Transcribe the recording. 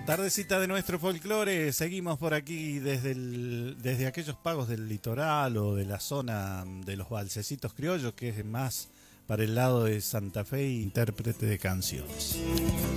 Tardecita de nuestro folclore, seguimos por aquí desde aquellos pagos del litoral o de la zona de los balsecitos criollos, que es más para el lado de Santa Fe, intérprete de canciones.